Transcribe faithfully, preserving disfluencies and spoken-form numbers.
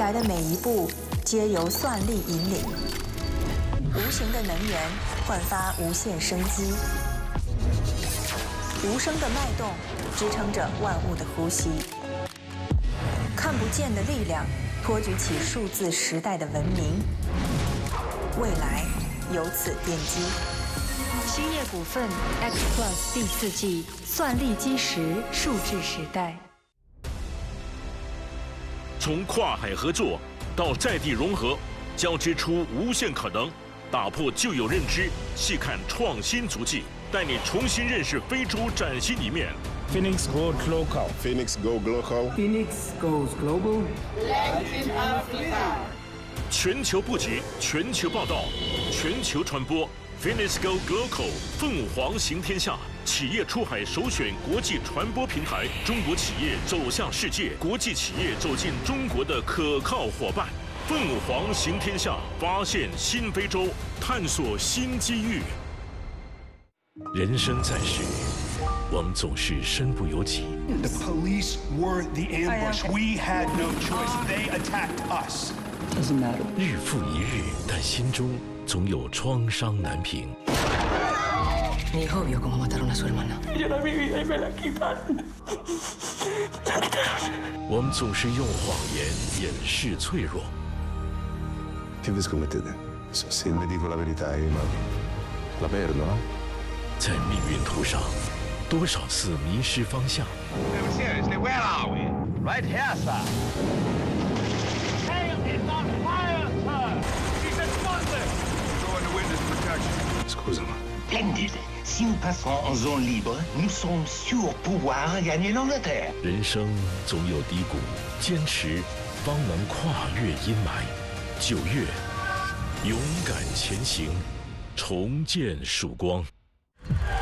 来的每一步，皆由算力引领。无形的能源焕发无限生机，无声的脉动支撑着万物的呼吸。看不见的力量托举起数字时代的文明，未来由此奠基。兴业股份 X Plus 第四季算力基石数字时代。 从跨海合作到在地融合，交织出无限可能。打破旧有认知，细看创新足迹，带你重新认识非洲崭新一面。 Phoenix Goes Global. Phoenix Go Global. Phoenix Goes Global. Latin Africa. 全球布局，全球报道，全球传播。Phoenix Go Global， 凤凰行天下，企业出海首选国际传播平台，中国企业走向世界，国际企业走进中国的可靠伙伴。凤凰行天下，发现新非洲，探索新机遇。人生在世，我们总是身不由己。 The police were the ambush. We had no choice. They attacked us. Doesn't matter. 日复一日，但心中总有创伤难平。 Mi hijo vio cómo mataron a su hermana. Yo la viví y me la quitaron. 我们总是用谎言掩饰脆弱。 Che vi scommettete? Se le dico la verità, ma la perdo, no? 在命运途上，多少次迷失方向。 No, seriously, where are we? Right here, sir. Hail is on fire, sir. He's explosive. Go into witness protection. Scusa, ma... Splendide. Si nous passons en zone libre, nous sommes sûrs pouvoir gagner l'Angleterre. 人生总有低谷，坚持方能跨越阴霾。九月，勇敢前行，重见曙光。